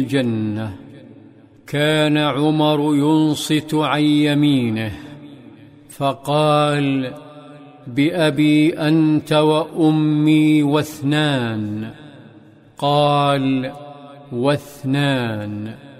الجنة. كان عمر ينصت عن يمينه فقال: بأبي أنت وأمي واثنان. قال: واثنان.